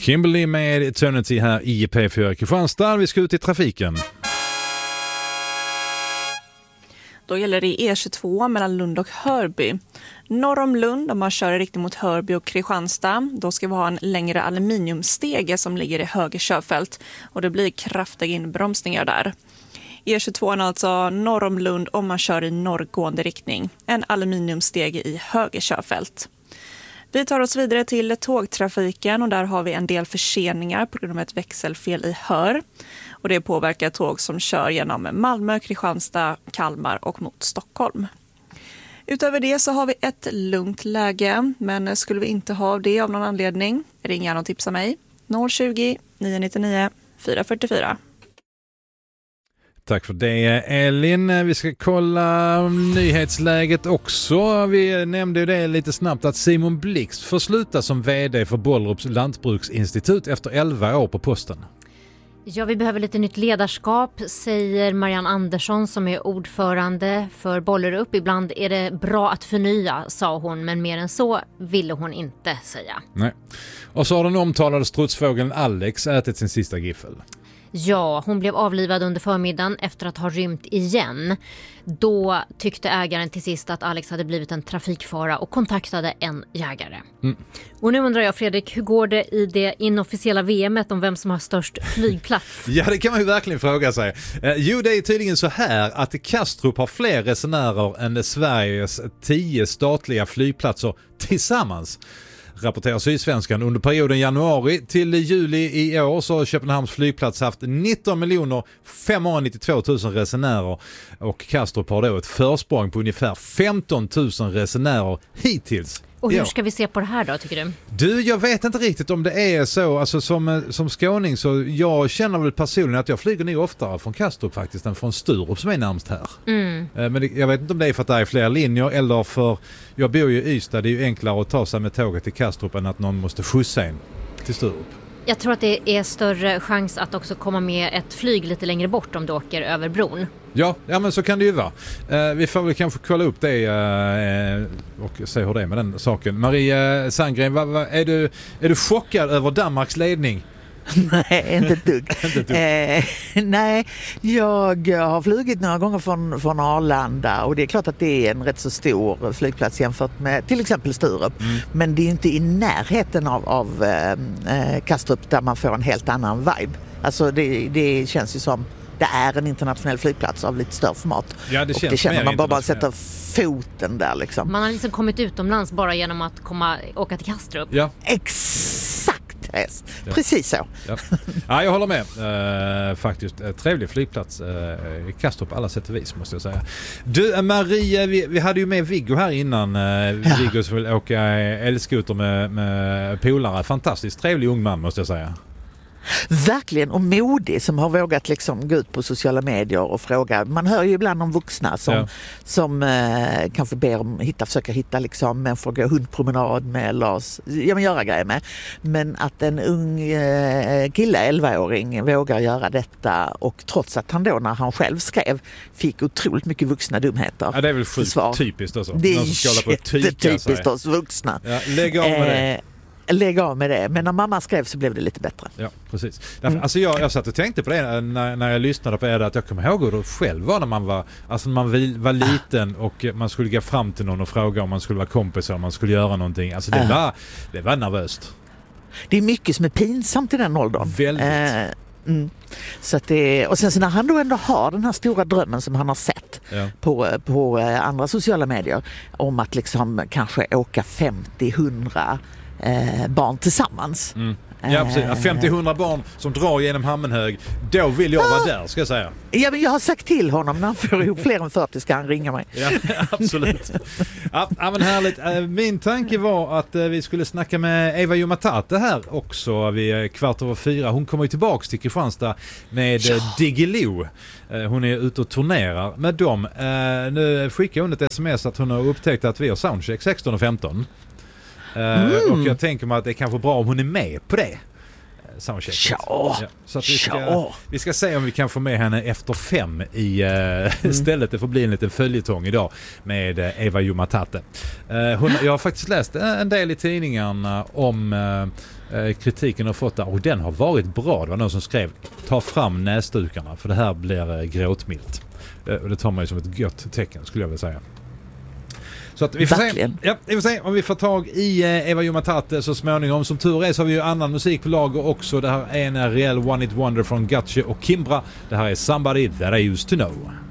Kimberly med Eternity här i P4 Kristianstad. Vi ska ut i trafiken. Då gäller det E22 mellan Lund och Hörby. Norr om Lund, om man kör i riktning mot Hörby och Kristianstad, då ska vi ha en längre aluminiumstege som ligger i höger körfält. Och det blir kraftiga inbromsningar där. E22 är alltså norr om Lund om man kör i norrgående riktning. En aluminiumstege i höger körfält. Vi tar oss vidare till tågtrafiken och där har vi en del förseningar på grund av ett växelfel i Hör. Och det påverkar tåg som kör genom Malmö, Kristianstad, Kalmar och mot Stockholm. Utöver det så har vi ett lugnt läge, men skulle vi inte ha det av någon anledning, ring gärna och tipsa mig. 020 999 444. Tack för det, Elin. Vi ska kolla nyhetsläget också. Vi nämnde ju det lite snabbt att Simon Blixt får sluta som vd för Bollerups lantbruksinstitut efter 11 år på posten. Ja, vi behöver lite nytt ledarskap, säger Marianne Andersson som är ordförande för Bollerup. Ibland är det bra att förnya, sa hon, men mer än så ville hon inte säga. Nej. Och så har den omtalade strutsfågeln Alex ätit sin sista giffel. Ja, hon blev avlivad under förmiddagen efter att ha rymt igen. Då tyckte ägaren till sist att Alex hade blivit en trafikfara och kontaktade en jägare. Och nu undrar jag, Fredrik, hur går det i det inofficiella VM:et om vem som har störst flygplats? Ja, det kan man ju verkligen fråga sig. Jo, det är tydligen så här att Kastrup har fler resenärer än Sveriges 10 statliga flygplatser tillsammans. Rapporterar Sydsvenskan. Under perioden januari till juli i år så har Köpenhamns flygplats haft 19 592 000 resenärer och Kastrup har då ett försprång på ungefär 15 000 resenärer hittills. Och hur ska vi se på det här då, tycker du? Du, jag vet inte riktigt om det är så. Alltså som skåning så jag känner väl personligen att jag flyger nog oftare från Kastrup faktiskt än från Sturup som är närmast här. Men jag vet inte om det är för att det är fler linjer eller för... Jag bor ju i Ystad, det är ju enklare att ta sig med tåget till Kastrup än att någon måste skjutsa in till Sturup. Jag tror att det är större chans att också komma med ett flyg lite längre bort om du åker över bron. Ja, men så kan det ju vara. Vi får väl kanske kolla upp det och se hur det är med den saken. Maria Sandgren, är du chockad över Danmarks ledning? Nej, inte ett dugg. Nej, jag har flugit några gånger från Arlanda och det är klart att det är en rätt så stor flygplats jämfört med till exempel Sturup. Men det är inte i närheten av Kastrup där man får en helt annan vibe. Alltså det känns ju som det är en internationell flygplats av lite större format. Ja, det känns, och det känner man bara sätter foten där liksom. Man har liksom kommit utomlands bara genom att åka till Kastrup. Ja. Exakt. Ja. Precis så. Ja, jag håller med. Faktiskt trevlig flygplats. Kastrup på alla sätt och vis måste jag säga. Du, Maria, vi hade ju med Viggo här innan. Viggo som vill åka elskoter med polare. Fantastiskt trevlig ung man måste jag säga. Verkligen, och modig som har vågat liksom gå ut på sociala medier och fråga. Man hör ju ibland om vuxna som kanske ber om försöka hitta liksom människor gå hundpromenad med eller göra grejer med. Men att en ung kille, 11-åring, vågar göra detta och trots att han då när han själv skrev fick otroligt mycket vuxna dumheter. Ja, det är väl sjukt typiskt också. Det är jättetypiskt oss vuxna. Ja, lägg av med det. Lägga av med det. Men när mamma skrev så blev det lite bättre. Ja, precis. Alltså jag satt och tänkte på det när jag lyssnade på er att jag kommer ihåg hur det själv var när man var liten och man skulle gå fram till någon och fråga om man skulle vara kompis eller om man skulle göra någonting. Alltså det var nervöst. Det är mycket som är pinsamt i den åldern. Väldigt. Så att och sen så när han då ändå har den här stora drömmen som han har sett på andra sociala medier om att liksom kanske åka 50-100 barn tillsammans. Ja, precis. 50-100 barn som drar genom Hammenhög. Då vill jag vara där, ska jag säga. Ja, men jag har sagt till honom när han får ihop fler än 40 ska han ringa mig. Ja, absolut. Ja, men härligt. Min tanke var att vi skulle snacka med Eva Jumatate här också vid 4:15. Hon kommer ju tillbaka till Kristianstad med Diggiloo. Hon är ute och turnerar med dem. Nu skickar hon ett sms att hon har upptäckt att vi har soundcheck 16:15. Och jag tänker mig att det är kanske bra om hon är med på det. soundchecket. Ja. Så att vi ska se om vi kan få med henne efter 5 istället. Det får bli en liten följetong idag med Eva Jumatate. Jag har faktiskt läst en del i tidningarna om kritiken har fått där, och den har varit bra. Det var någon som skrev: ta fram näsdukarna för det här blir gråtmilt. Och det tar man ju som ett gott tecken, skulle jag vilja säga. Så att vi får se om vi får tag i Eva Jumatate så småningom. Som tur är så har vi ju annan musik på lager också. Det här är en reell One It Wonder från Gotcha och Kimbra. Det här är Somebody That I Used To Know.